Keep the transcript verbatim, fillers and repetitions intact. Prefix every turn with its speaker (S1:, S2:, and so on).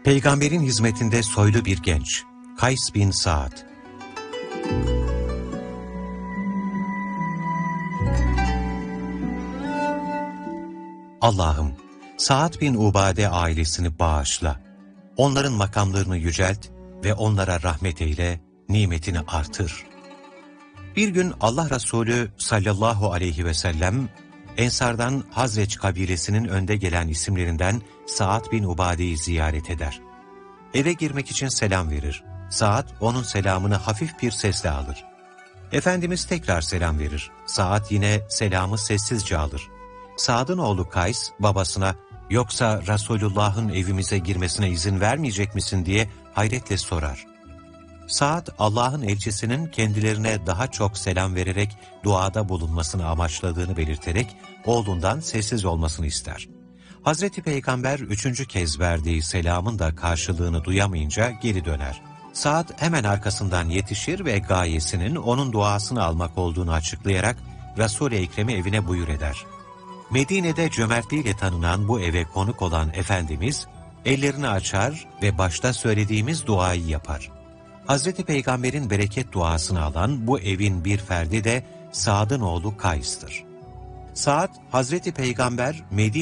S1: Peygamberin hizmetinde soylu bir genç, Kays bin Saad. Allah'ım, Saad bin Ubade ailesini bağışla. Onların makamlarını yücelt ve onlara rahmet eyle, nimetini artır. Bir gün Allah Resulü sallallahu aleyhi ve sellem, Ensardan Hazreç kabilesinin önde gelen isimlerinden Saad bin Ubade'yi ziyaret eder. Eve girmek için selam verir. Saad onun selamını hafif bir sesle alır. Efendimiz tekrar selam verir. Saad yine selamı sessizce alır. Saad'ın oğlu Kays babasına "Yoksa Resulullah'ın evimize girmesine izin vermeyecek misin?" diye hayretle sorar. Saad, Allah'ın elçisinin kendilerine daha çok selam vererek duada bulunmasını amaçladığını belirterek oğlundan sessiz olmasını ister. Hazreti Peygamber üçüncü kez verdiği selamın da karşılığını duyamayınca geri döner. Saad hemen arkasından yetişir ve gayesinin onun duasını almak olduğunu açıklayarak Resul-i Ekrem'i evine buyur eder. Medine'de cömertliğiyle tanınan bu eve konuk olan Efendimiz, ellerini açar ve başta söylediğimiz duayı yapar. Hazreti Peygamber'in bereket duasını alan bu evin bir ferdi de Saad'ın oğlu Kays'tır. Saad, Hazreti Peygamber Medine